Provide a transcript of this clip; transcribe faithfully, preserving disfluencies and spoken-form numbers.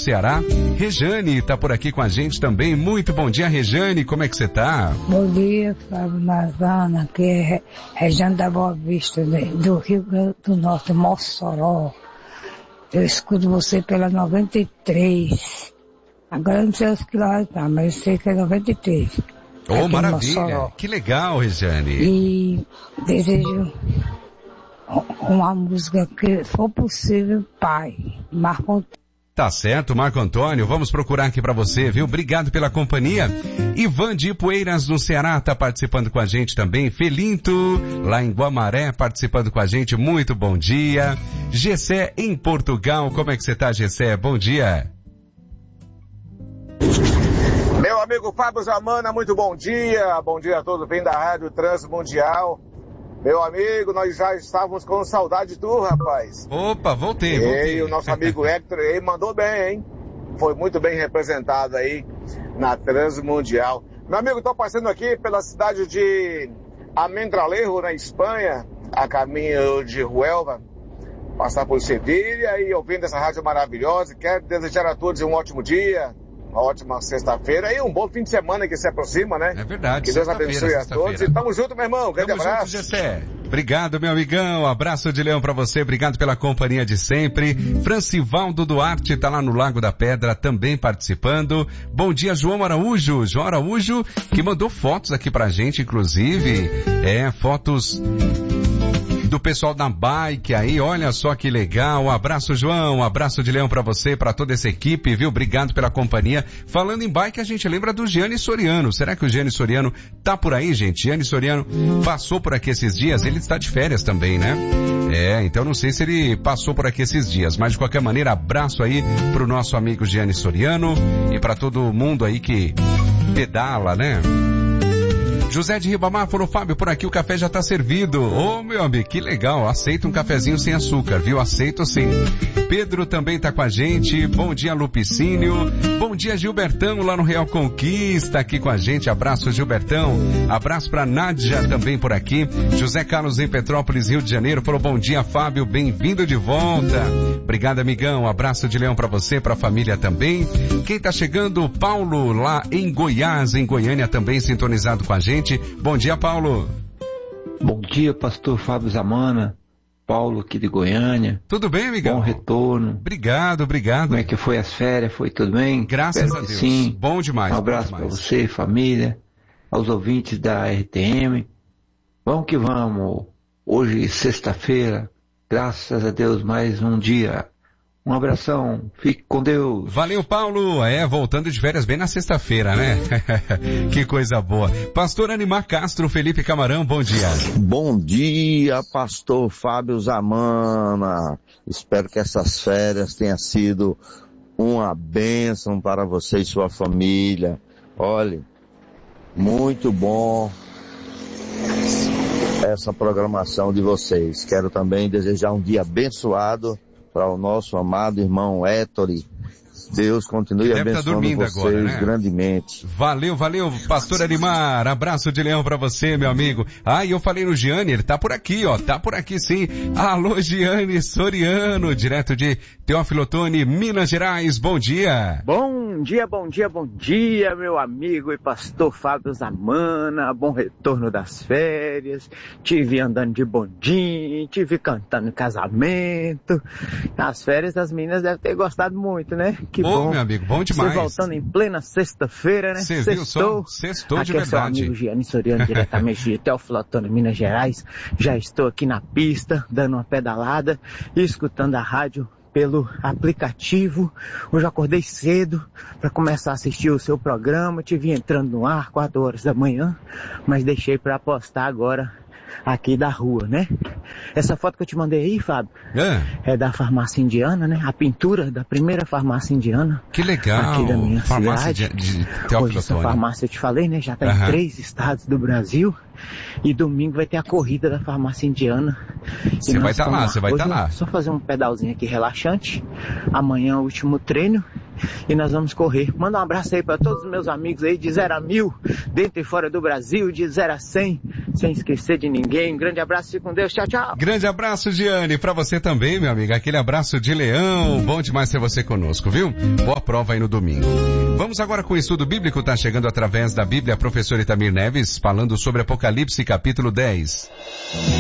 Ceará. Rejane está por aqui com a gente também. Muito bom dia, Rejane, como é que você tá? Bom dia, Fábio Mazana, aqui é Rejane da Boa Vista, do Rio Grande do Norte, Mossoró. Eu escuto você pela noventa e três. Agora não sei os quilômetros, tá, mas eu sei que é noventa e três. Oh, maravilha! Que legal, Rejane. E desejo uma música que for possível, Pai, Marco Antônio. Tá certo, Marco Antônio, vamos procurar aqui pra você, viu? Obrigado pela companhia. Ivan de Ipueiras, no Ceará, tá participando com a gente também. Felinto, lá em Guamaré, participando com a gente. Muito bom dia. Gessé, em Portugal, como é que você tá, Gessé? Bom dia. Meu amigo Fábio Zamana, muito bom dia. Bom dia a todos, vem da Rádio Transmundial. Meu amigo, nós já estávamos com saudade de tu, rapaz. Opa, voltei, voltei. E o nosso amigo Hector aí mandou bem, hein? Foi muito bem representado aí na Transmundial. Meu amigo, estou passando aqui pela cidade de Almendralejo, na Espanha, a caminho de Huelva, passar por Sevilha e ouvindo essa rádio maravilhosa. Quero desejar a todos um ótimo dia, uma ótima sexta-feira e um bom fim de semana que se aproxima, né? É verdade. Que Deus abençoe a todos e tamo junto, meu irmão. Grande tamo abraço. Junto, Gessé. Obrigado, meu amigão. Abraço de leão pra você. Obrigado pela companhia de sempre. Francivaldo Duarte tá lá no Lago da Pedra também participando. Bom dia, João Araújo. João Araújo que mandou fotos aqui pra gente, inclusive. É, fotos do pessoal da bike aí, olha só que legal. Um abraço, João, um abraço de leão pra você, pra toda essa equipe, viu? Obrigado pela companhia. Falando em bike, a gente lembra do Gianni Soriano. Será que o Gianni Soriano tá por aí, gente? Gianni Soriano passou por aqui esses dias, ele está de férias também, né? É, então não sei se ele passou por aqui esses dias, mas de qualquer maneira, abraço aí pro nosso amigo Gianni Soriano e pra todo mundo aí que pedala, né? José de Ribamar falou, Fábio, por aqui o café já tá servido. Ô, oh, meu amigo, que legal. Aceita um cafezinho sem açúcar, viu? Aceito sim. Pedro também tá com a gente. Bom dia, Lupicínio. Bom dia, Gilbertão, lá no Real Conquista, aqui com a gente. Abraço, Gilbertão. Abraço pra Nádia também por aqui. José Carlos em Petrópolis, Rio de Janeiro, falou, bom dia, Fábio, bem-vindo de volta. Obrigado, amigão. Abraço de leão pra você, pra família também. Quem tá chegando? Paulo, lá em Goiás, em Goiânia, também sintonizado com a gente. Bom dia, Paulo. Bom dia, pastor Fábio Zamana. Paulo aqui de Goiânia. Tudo bem, amigão? Bom retorno. Obrigado, obrigado. Como é que foi as férias? Foi tudo bem? Graças Espero a Deus. Sim. Bom demais. Um abraço para você, família, aos ouvintes da R T M. Vamos que vamos. Hoje, sexta-feira, graças a Deus, mais um dia. Um abração, fique com Deus. Valeu, Paulo. É, voltando de férias bem na sexta-feira, né? Que coisa boa. Pastor Animar Castro, Felipe Camarão, bom dia. Bom dia, pastor Fábio Zamana. Espero que essas férias tenham sido uma bênção para você e sua família. Olhe, muito bom essa programação de vocês. Quero também desejar um dia abençoado para o nosso amado irmão Héctor. Deus continue Deve abençoando vocês agora, né? Grandemente. Valeu, valeu, pastor Arimar. Abraço de leão pra você, meu amigo. Ah, e eu falei no Gianni, ele tá por aqui, ó. Tá por aqui sim. Alô, Gianni Soriano, direto de Teófilo Otoni, Minas Gerais. Bom dia. Bom dia, bom dia, bom dia, meu amigo e pastor Fábio Zamana. Bom retorno das férias. Tive andando de bondinho, tive cantando em casamento. As férias das meninas devem ter gostado muito, né? Que bom, bom, meu amigo, bom demais. Você voltando em plena sexta-feira, né? Você viu só? Sextou de aqui verdade. Aqui é seu amigo Gianni Soriano, diretamente de Teófilo Otoni, Minas Gerais. Já estou aqui na pista, dando uma pedalada e escutando a rádio pelo aplicativo. Hoje eu acordei cedo para começar a assistir o seu programa. Tive entrando no ar, quatro horas da manhã, mas deixei para postar agora aqui da rua, né? Essa foto que eu te mandei aí, Fábio, é, é da farmácia indiana, né? A pintura da primeira farmácia indiana. Que legal. Aqui da minha farmácia cidade. De, de Hoje essa farmácia, eu te falei, né? Já está uhum. em três estados do Brasil. E domingo vai ter a corrida da farmácia indiana. Você vai estar tá lá, você vai estar tá lá. Só fazer um pedalzinho aqui relaxante. Amanhã é o último treino. E nós vamos correr. Manda um abraço aí para todos os meus amigos aí de zero a mil, dentro e fora do Brasil, de zero a cem, sem esquecer de ninguém. Um grande abraço, fique com Deus, tchau, tchau. Grande abraço, Giane, pra você também, meu amigo. Aquele abraço de leão. Bom demais ter você conosco, viu? Boa prova aí no domingo. Vamos agora com o estudo bíblico, tá chegando através da Bíblia, professor Itamir Neves, falando sobre Apocalipse capítulo dez.